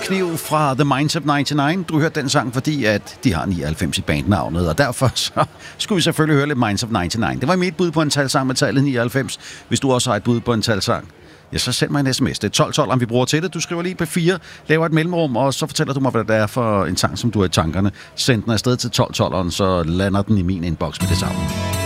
Kniv fra The Minds of 99. Du hørte den sang, fordi at de har 99 i bandnavnet, og derfor så skulle vi selvfølgelig høre lidt Minds of 99. Det var mit bud på en talsang med tallet 99. Hvis du også har et bud på en talsang, ja, så send mig en sms. Det er 1212, om vi bruger til det. Du skriver lige på 4, laver et mellemrum, og så fortæller du mig, hvad det er for en sang, som du har i tankerne. Send den afsted til 1212'eren, så lander den i min inbox med det samme.